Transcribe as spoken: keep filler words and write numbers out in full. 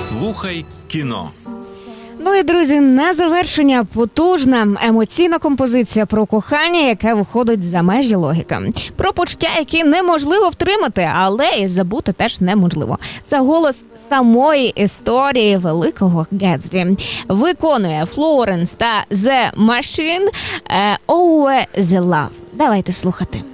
Слухай кіно. Ну і, друзі, на завершення потужна емоційна композиція про кохання, яке виходить за межі логіки. Про почуття, які неможливо втримати, але і забути теж неможливо. Це голос самої історії великого Гетсбі. Виконує Флоренс та The Machine, uh, Oh, The Love. Давайте слухати.